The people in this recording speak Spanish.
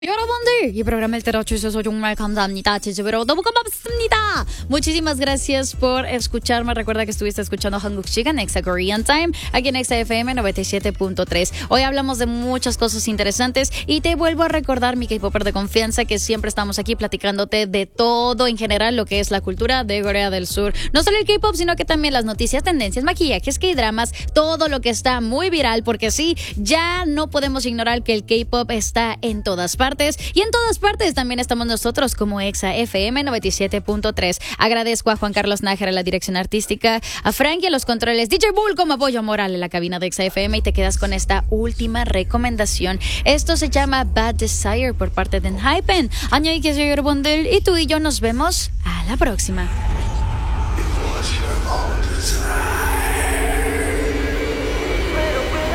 여러분들 이 프로그램을 들어주셔서 정말 감사합니다. 지지배로 너무 고맙습니다. Muchísimas gracias por escucharme. Recuerda que estuviste escuchando Hanguk Sigan, Exa Korean Time, aquí en Exa FM 97.3. Hoy hablamos de muchas cosas interesantes y te vuelvo a recordar, mi K-Popper de confianza, que siempre estamos aquí platicándote de todo en general lo que es la cultura de Corea del Sur. No solo el K-Pop, sino que también las noticias, tendencias, maquillajes, K-dramas, todo lo que está muy viral, porque sí, ya no podemos ignorar que el K-Pop está en todas partes. Y en todas partes también estamos nosotros como Exa FM 97.3. Agradezco a Juan Carlos Nájera en la dirección artística, a Frankie en los controles, DJ Bull como apoyo moral en la cabina de Exa FM, y te quedas con esta última recomendación. Esto se llama Bad Desire por parte de Enhypen. 안녕히 계세요, 여러분들. Y tú y yo nos vemos a la próxima.